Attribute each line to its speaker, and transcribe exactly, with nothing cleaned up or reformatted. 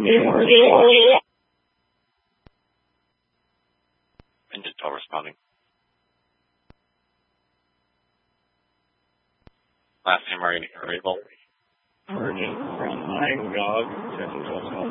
Speaker 1: Intel responding. Last name, are you able?
Speaker 2: Virgin, frontline, dog,